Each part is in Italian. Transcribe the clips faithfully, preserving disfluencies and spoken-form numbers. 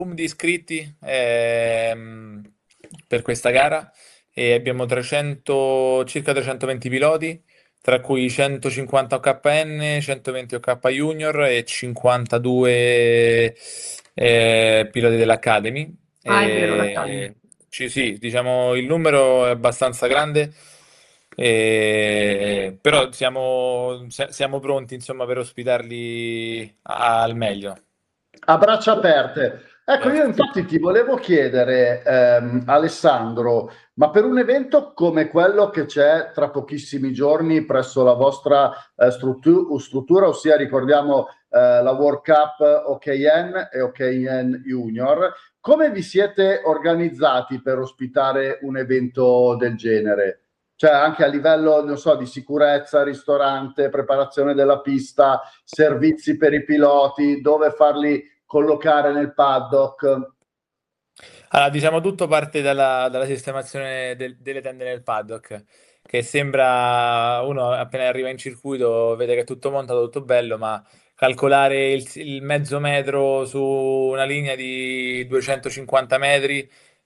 boom di iscritti ehm, per questa gara e abbiamo trecento, circa trecentoventi piloti, tra cui centocinquanta O K N, centoventi O K Junior e cinquantadue eh, piloti dell'Academy. Ah, è vero, l'Academy. E, ci- sì, diciamo il numero è abbastanza grande, e- però siamo, se- siamo pronti insomma per ospitarli a- al meglio. A braccia aperte. Ecco, io Certo. infatti ti volevo chiedere, ehm, Alessandro, ma per un evento come quello che c'è tra pochissimi giorni presso la vostra eh, struttu- struttura, ossia ricordiamo eh, la World Cup O K N e O K N Junior, come vi siete organizzati per ospitare un evento del genere? Cioè anche a livello, non so, di sicurezza, ristorante, preparazione della pista, servizi per i piloti, dove farli collocare nel paddock. Allora, diciamo tutto parte dalla, dalla sistemazione del- delle tende nel paddock, che sembra uno appena arriva in circuito vede che è tutto montato, tutto bello, ma calcolare il, il mezzo metro su una linea di duecentocinquanta metri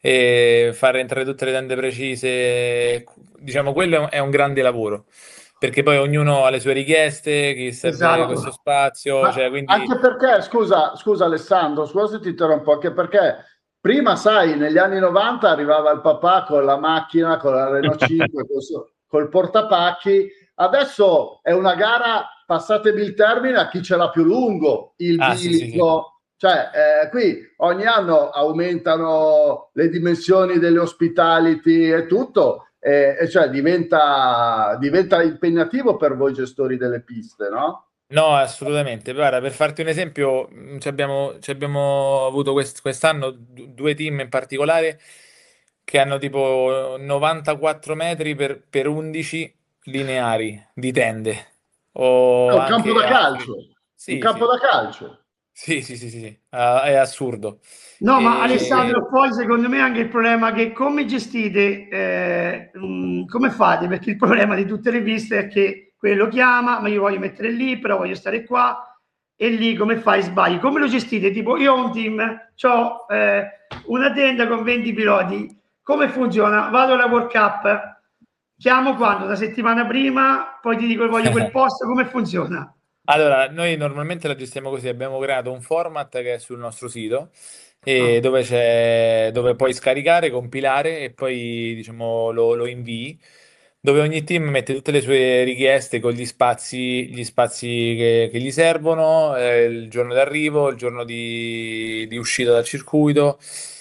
e far entrare tutte le tende precise, diciamo quello è un grande lavoro, perché poi ognuno ha le sue richieste, chi serve questo Esatto. spazio, cioè Ma quindi... anche perché, scusa, scusa Alessandro, scusa se ti interrompo, anche perché prima, sai, negli anni novanta arrivava il papà con la macchina, con la Renault cinque, col, suo- col portapacchi, adesso è una gara, passatemi il termine, a chi ce l'ha più lungo, il Ah, sì, sì, sì. bilico, cioè eh, qui ogni anno aumentano le dimensioni delle hospitality e tutto, e, e cioè diventa, diventa impegnativo per voi gestori delle piste, no? No, assolutamente. Guarda, per farti un esempio, mh, ci abbiamo, ci abbiamo avuto quest- quest'anno du- due team in particolare che hanno tipo novantaquattro metri per, per undici lineari di tende È o un campo anche da altri. calcio, un Sì, campo sì, da calcio. sì, sì, sì, sì, sì. Ah, è assurdo. No, ma E... Alessandro, poi secondo me anche il problema è che come gestite, eh, mh, come fate? Perché il problema di tutte le piste è che quello chiama, ma io voglio mettere lì, però voglio stare qua, e lì come fai? Sbagli. Come lo gestite? Tipo, io ho un team, ho eh, una tenda con venti piloti, come funziona? Vado alla World Cup, chiamo quando? La settimana prima, poi ti dico voglio quel posto, come funziona? Allora, noi normalmente la gestiamo così, abbiamo creato un format che è sul nostro sito e Ah, dove c'è, dove puoi scaricare, compilare e poi diciamo lo, lo invii, dove ogni team mette tutte le sue richieste con gli spazi, gli spazi che, che gli servono, eh, il giorno d'arrivo, il giorno di, di uscita dal circuito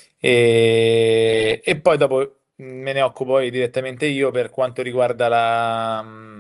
e, e poi dopo me ne occupo poi direttamente io per quanto riguarda la,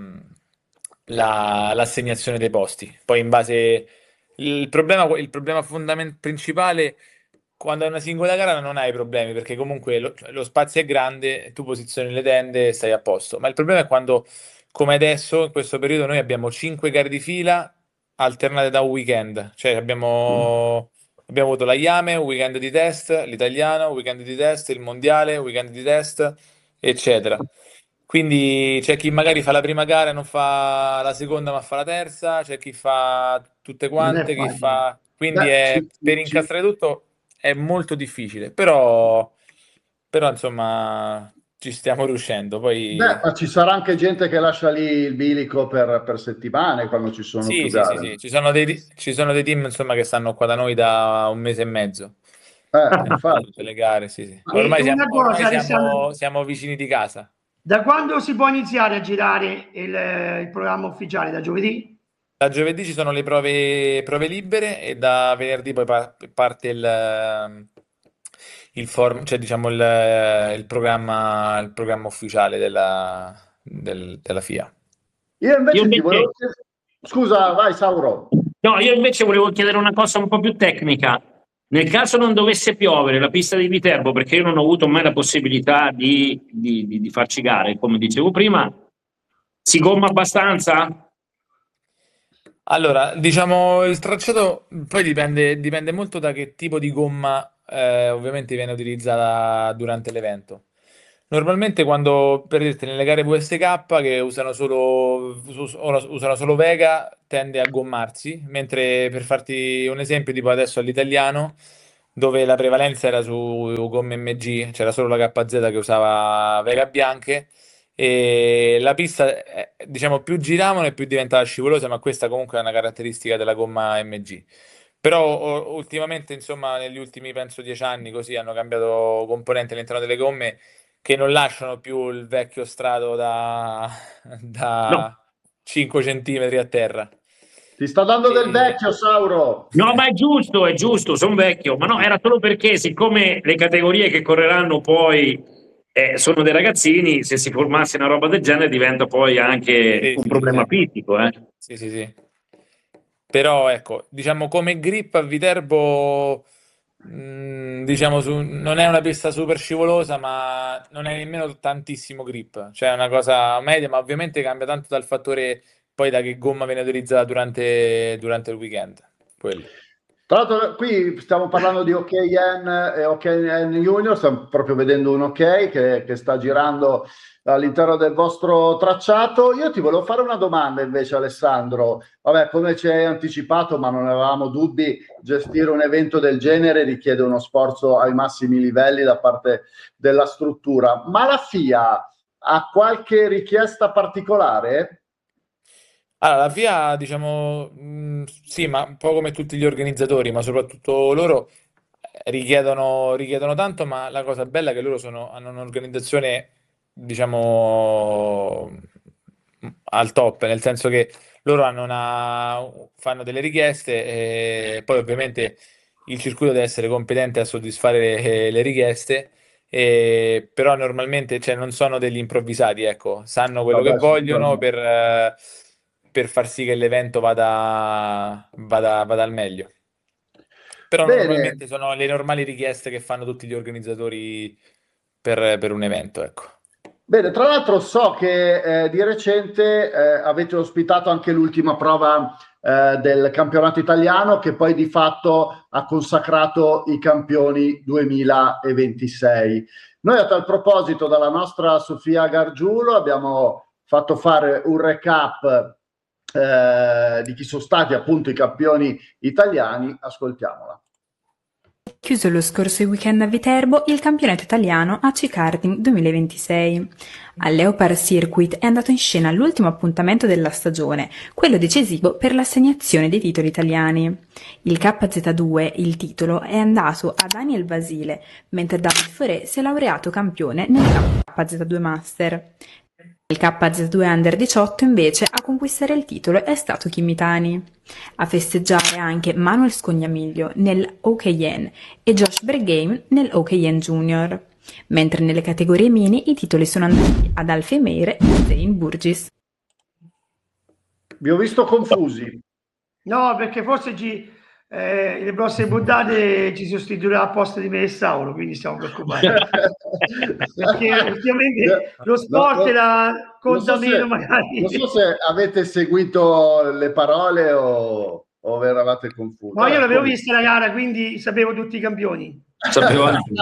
la- l'assegnazione dei posti. Poi in base... Il problema, il problema fondamentale principale quando è una singola gara non hai problemi perché comunque lo, cioè, lo spazio è grande, tu posizioni le tende e stai a posto. Ma il problema è quando, come adesso, in questo periodo, noi abbiamo cinque gare di fila alternate da un weekend. Cioè abbiamo, abbiamo avuto la Iame, un weekend di test, l'italiano, un weekend di test, il mondiale, un weekend di test, eccetera. Quindi c'è chi magari fa la prima gara e non fa la seconda ma fa la terza, c'è chi fa tutte non è quante, chi facile. fa... Quindi Beh, è, ci, per ci, incastrare tutto è molto difficile, però, però insomma ci stiamo riuscendo. beh, Poi ma ci sarà anche gente che lascia lì il bilico per, per settimane quando ci sono sì, più sì, sì, gare. sì, ci sono dei, ci sono dei team insomma che stanno qua da noi da un mese e mezzo. Eh, Eh, fanno tutte infatti. le gare, sì, sì. E Ormai siamo, una ormai cosa, Alessandro, siamo, siamo vicini di casa. da quando si può iniziare a girare il, il programma ufficiale? Da giovedì? Da giovedì ci sono le prove, prove libere e da venerdì poi pa- parte il, ehm, il form, cioè diciamo il, il programma, il programma ufficiale della, del- della F I A. Io Io invece ti invece, volevo chiedere... Scusa, vai Sauro. no, io invece volevo chiedere una cosa un po' più tecnica. Nel caso non dovesse piovere la pista di Viterbo, perché io non ho avuto mai la possibilità di, di- di- di farci gare, come dicevo prima, si gomma abbastanza? Allora, diciamo il tracciato poi dipende, dipende molto da che tipo di gomma eh, ovviamente viene utilizzata durante l'evento. Normalmente quando per dirti nelle gare V S K che usano solo, us- usano solo Vega tende a gommarsi, mentre per farti un esempio tipo adesso all'italiano dove la prevalenza era su gomme M G, c'era solo la K Z che usava vega bianche e la pista, eh, diciamo, più giravano e più diventava scivolosa, ma questa comunque è una caratteristica della gomma M G. Però o- ultimamente, insomma, negli ultimi penso dieci anni così hanno cambiato componenti all'interno delle gomme che non lasciano più il vecchio strato da, No, da cinque centimetri a terra. Ti sta dando del E- vecchio, Sauro. no, ma è giusto, è giusto, sono vecchio, ma no, era solo perché siccome le categorie che correranno poi eh, sono dei ragazzini, se si formasse una roba del genere diventa poi anche Sì, un sì, sì, sì. problema fisico, eh. Sì, sì, sì. Però ecco, diciamo come grip a Viterbo, mh, diciamo su- non è una pista super scivolosa, ma non è nemmeno tantissimo grip, cioè è una cosa media, ma ovviamente cambia tanto dal fattore poi da che gomma viene utilizzata durante, durante il weekend. Quello. Tra l'altro, qui stiamo parlando di Hockey-N e Hockey-N Junior, stiamo proprio vedendo un ok che, che sta girando all'interno del vostro tracciato. Io ti volevo fare una domanda invece, Alessandro. Vabbè, come ci hai anticipato, ma non avevamo dubbi, gestire un evento del genere richiede uno sforzo ai massimi livelli da parte della struttura. Ma la F I A ha qualche richiesta particolare? Allora, la F I A, diciamo, mh, sì, ma un po' come tutti gli organizzatori, ma soprattutto loro eh, richiedono, richiedono tanto, ma la cosa bella è che loro sono- hanno un'organizzazione, diciamo, mh, al top, nel senso che loro hanno una, fanno delle richieste e poi ovviamente il circuito deve essere competente a soddisfare le, le richieste, e- però normalmente, cioè, non sono degli improvvisati, ecco, sanno quello che Vabbè, vogliono sicuramente. per, eh, per far sì che l'evento vada, vada, vada al meglio. Però Bene. normalmente sono le normali richieste che fanno tutti gli organizzatori per, per un evento, ecco. Bene, tra l'altro so che eh, di recente eh, avete ospitato anche l'ultima prova eh, del campionato italiano che poi di fatto ha consacrato i campioni duemilaventisei. Noi a tal proposito dalla nostra Sofia Gargiulo abbiamo fatto fare un recap eh, di chi sono stati appunto i campioni italiani. Ascoltiamola. Chiuso lo scorso weekend a Viterbo il campionato italiano A C Karting duemilaventisei. Al Leopard Circuit è andato in scena l'ultimo appuntamento della stagione, quello decisivo per l'assegnazione dei titoli italiani. Il K Z due, il titolo, è andato a Daniel Basile, mentre David Foré si è laureato campione nel K Z due Master. Il K Z due Under diciotto invece a conquistare il titolo è stato Kimitani. A festeggiare anche Manuel Scognamiglio nel Hockey-N e Josh Bergame nel Hockey-N Junior. Mentre nelle categorie mini i titoli sono andati ad Alfie Meire e Zane Burgess. Vi ho visto confusi. No, perché forse ci, eh, le prossime puntate ci sostituirà a posto di me e Saulo, quindi stiamo preoccupati. Perché ultimamente lo sport No, no, la conta non so meno se, magari. non so se avete seguito le parole o, o eravate confusi. No, io Vabbè, l'avevo comunque. vista la gara, quindi sapevo tutti i campioni. Sapevo anche.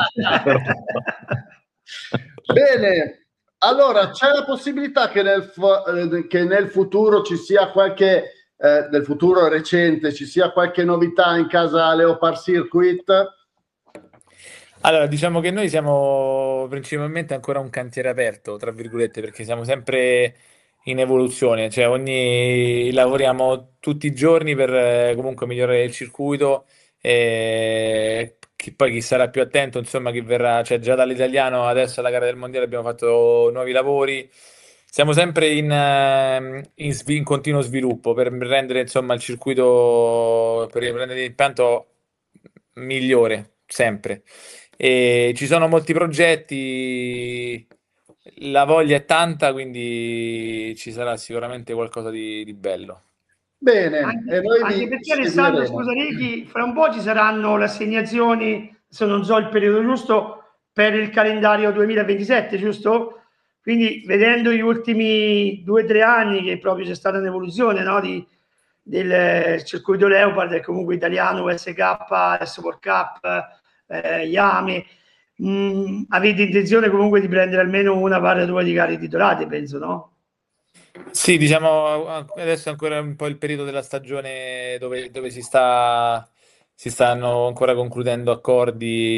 Bene, allora c'è la possibilità che nel, fu- eh, che nel futuro ci sia qualche, eh, nel futuro recente, ci sia qualche novità in casa Leopard Circuit? Allora, diciamo che noi siamo principalmente ancora un cantiere aperto, tra virgolette, perché siamo sempre in evoluzione, cioè ogni lavoriamo tutti i giorni per eh, comunque migliorare il circuito e chi, poi chi sarà più attento, insomma, chi verrà, cioè già dall'italiano adesso alla gara del mondiale abbiamo fatto nuovi lavori. Siamo sempre in, ehm, in svi- in continuo sviluppo per rendere insomma il circuito, per rendere l'impianto migliore, sempre. E ci sono molti progetti, la voglia è tanta, quindi ci sarà sicuramente qualcosa di, di bello. Bene, e Anche, noi anche vi perché Alessandro, seguiremo. scusa Ricky, fra un po' ci saranno le assegnazioni, se non so il periodo giusto, per il calendario duemilaventisette, giusto? Quindi vedendo gli ultimi due o tre anni che proprio c'è stata un'evoluzione, no, di, del circuito Leopard, è comunque italiano, U S K, Sport Cup, eh, Yame, mh, avete intenzione comunque di prendere almeno una barra due di gare titolate, penso, no? Sì, diciamo, adesso è ancora un po' il periodo della stagione dove, dove si sta si stanno ancora concludendo accordi